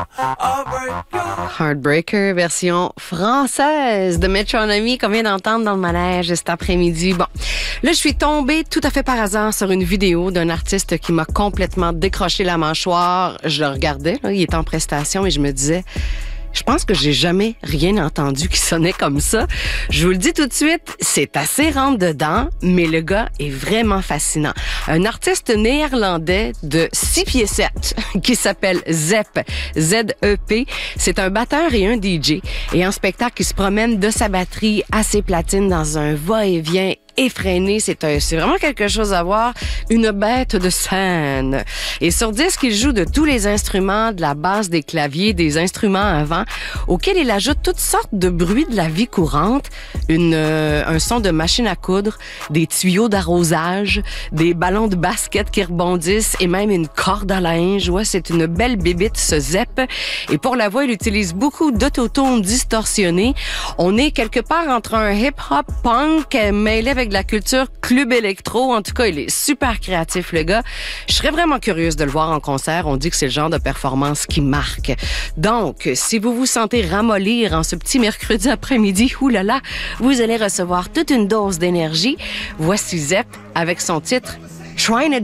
Heartbreaker, version française de Metronomy qu'on vient d'entendre dans le manège cet après-midi. Bon, là, je suis tombée tout à fait par hasard sur une vidéo d'un artiste qui m'a complètement décroché la mâchoire. Je le regardais, là, il était en prestation et je me disais... Je pense que j'ai jamais rien entendu qui sonnait comme ça. Je vous le dis tout de suite, c'est assez rentre dedans, mais le gars est vraiment fascinant. Un artiste néerlandais de 6 pieds 7 qui s'appelle Zep, Z-E-P. C'est un batteur et un DJ. Et en spectacle, il se promène de sa batterie à ses platines dans un va-et-vient effréné. C'est vraiment quelque chose à voir. Une bête de scène. Et sur disque, il joue de tous les instruments, de la basse, des claviers, des instruments à vent, auxquels il ajoute toutes sortes de bruits de la vie courante. Un son de machine à coudre, des tuyaux d'arrosage, des ballons de basket qui rebondissent et même une corde à linge. Ouais, c'est une belle bébite, ce Zep. Et pour la voix, il utilise beaucoup d'autotones distorsionnés. On est quelque part entre un hip-hop punk mêlé avec de la culture club électro. En tout cas, il est super créatif, le gars. Je serais vraiment curieuse de le voir en concert. On dit que c'est le genre de performance qui marque. Donc, si vous vous sentez ramollir en ce petit mercredi après-midi, oulala, vous allez recevoir toute une dose d'énergie. Voici Zep avec son titre « Trying to Do ».